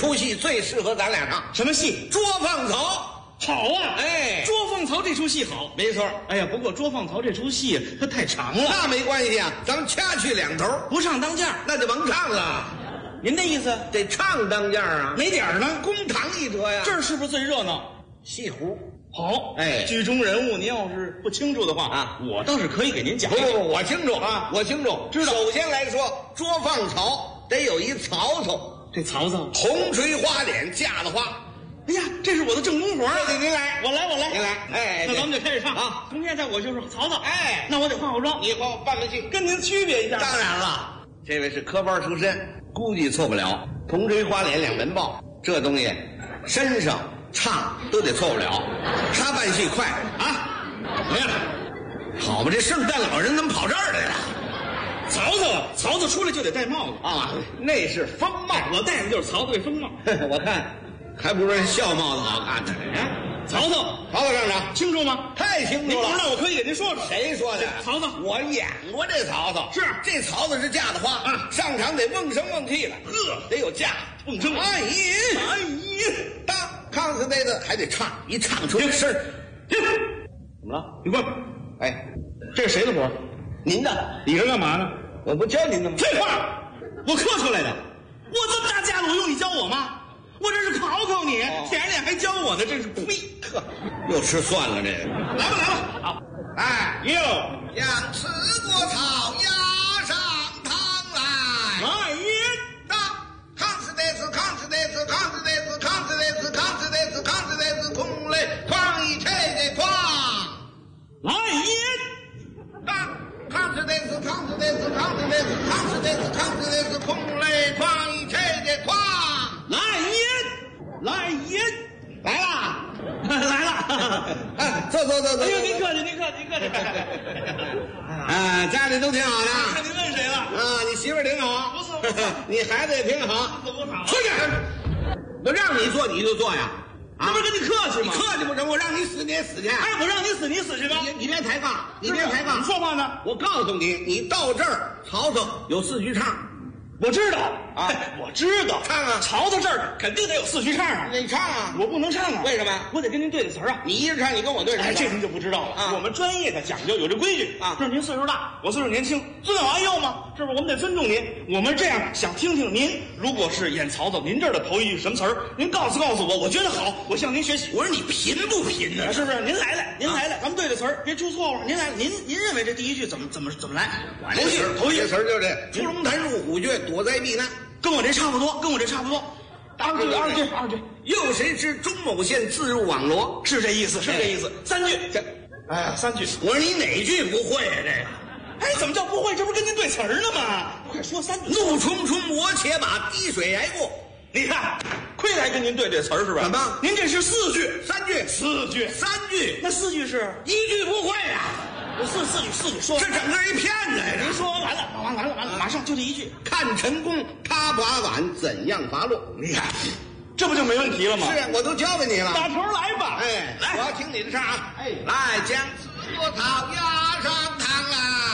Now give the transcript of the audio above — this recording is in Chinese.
出戏最适合咱俩唱， 什么戏？ 捉放曹。 好啊！ 哎， 捉放曹这出戏好， 没错。 哎呀，不过捉放曹这出戏它太长了。 那没关系啊，咱们掐去两头， 不唱当间， 那就甭唱了。 您的意思得唱当间啊？ 哪点呢？ 公堂一折呀。 这儿是不是最热闹？ 戏胡。 好， 哎， 剧中人物您要是不清楚的话啊，我倒是可以给您讲。 不，我清楚啊，我清楚， 知道。 首先来说，捉放曹得有一曹操。 这曹操红锤花脸架子花。 哎呀，这是我的正宫活啊！ 您来， 我来， 您来。哎， 那咱们就开始唱啊！ 从现在我就是曹操。 哎， 那我得化好妆， 以后扮扮戏， 跟您区别一下。 当然了，这位是科班出身，估计错不了。铜锤花脸两门报，这东西身上唱都得错不了。他办戏快啊！ 怎么样？ 好吧，这圣诞老人怎么跑这儿来了？ 曹操出来就得戴帽子啊，那是风帽， 我戴的就是曹操这风帽。 我看还不如人笑帽子好看呢。 曹操上场清楚吗？ 太清楚了。 您不知道，我可以给您说说。 谁说的？ 曹操， 我演过这曹操。 是这曹操是架子花啊，上场得瓮声瓮气的，得有架， 瓮声哎当康斯内的还得唱，一唱出这声儿， 怎么了？你过来。 哎， 这是谁的活？ 您的。 你这干嘛呢？ 我不教您的吗？ 废话，我刻出来的。我这么大架子，我用你教我吗？我这是考考你，舔着脸还教我呢，真是呸！ 又吃蒜了这个。 来吧，好， 哎， 又将吃过草压上堂来。 来也， 当康斯内斯，康斯内斯，康斯内斯，康斯内斯，康斯内斯，康斯内斯，空雷哐一切的哐。 来也， 当康斯内斯，康斯内斯，康斯内斯，康斯内斯，康斯内斯，空雷哐一切的哐。 来也， 来啦！ 来了！ 哎，坐。 哎呦，您客气。 家里都挺好的。 看您问谁了？ 啊，你媳妇儿挺好。 不错。 你孩子也挺好。 不好。 出去！我让你做你就做呀。 这不是跟你客气吗？ 客气不成，我让你死你也死去。 哎，我让你死你死去吧。 你别抬杠，你别抬杠。 你说话呢？ 我告诉你，你到这儿，曹操有4句唱。 我知道啊， 我知道， 唱啊！ 曹操这儿肯定得有4句唱啊， 你唱啊！ 我不能唱啊， 为什么？ 我得跟您对着词儿啊。 你一人唱，你跟我对着。 哎，这您就不知道了啊。我们专业的讲究有这规矩啊。 这是您岁数大，我岁数年轻，尊老爱幼嘛，是不是？我们得尊重您。我们这样想听听您，如果是演曹操，您这儿的头一句什么词儿？您告诉我，我觉得好，我向您学习。 我说你贫不贫呢？ 是不是？您来了，咱们对着词儿，别出错误。您来了，您认为这第一句怎么来？ 头一句词儿就这：伏龙潭入虎穴，躲灾避难。 跟我这差不多。二句。 又谁知钟某县自入网罗？ 是这意思。3句。3句。 我说你哪句不会啊？这个。 哎，怎么叫不会？这不是跟您对词儿呢吗？快说3句。 怒冲冲，我且把滴水挨过。 你看，亏得还跟您对这词儿是吧？ 怎么？ 您这是4句。 3句。 4句。 3句。 那4句是 1句不会啊？ 四句说， 这整个一骗子呀！ 您说完了，马上就这一句。 看陈宫他把碗怎样伐落？ 你看，这不就没问题了吗？ 是啊，我都教给你了。 打头来吧。 哎，来，我要听你的唱啊！哎，来将4朵草压上堂来。